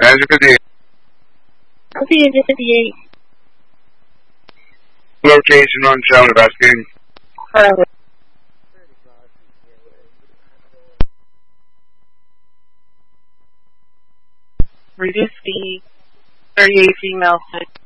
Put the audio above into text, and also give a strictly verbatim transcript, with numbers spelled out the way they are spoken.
Manager fifty-eight. Okay, fifty-eight. Location on Challenge investigating. Alright. Reduce speed. thirty-eight female.